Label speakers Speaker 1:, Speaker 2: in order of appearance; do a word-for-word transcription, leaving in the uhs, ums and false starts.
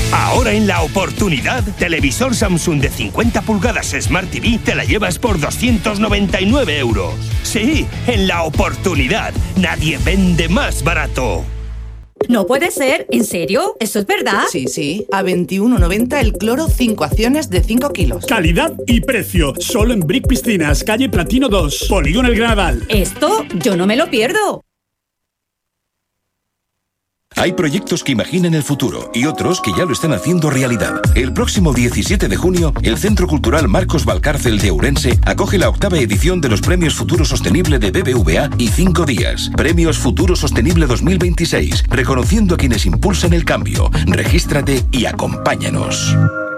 Speaker 1: Ahora en La Oportunidad, televisor Samsung de cincuenta pulgadas Smart T V te la llevas por doscientos noventa y nueve euros. Sí, en La Oportunidad. Nadie vende más barato.
Speaker 2: No puede ser, ¿en serio? ¿Eso es verdad?
Speaker 3: Sí, sí, a veintiuno noventa el cloro cinco acciones de cinco kilos.
Speaker 4: Calidad y precio, solo en Brick Piscinas, calle Platino dos, Polígono El Granadal.
Speaker 2: Esto yo no me lo pierdo.
Speaker 5: Hay proyectos que imaginan el futuro y otros que ya lo están haciendo realidad. El próximo diecisiete de junio, el Centro Cultural Marcos Valcárcel de Ourense acoge la octava edición de los Premios Futuro Sostenible de B B V A y cinco días. Premios Futuro Sostenible dos mil veintiséis, reconociendo a quienes impulsan el cambio. Regístrate y acompáñanos.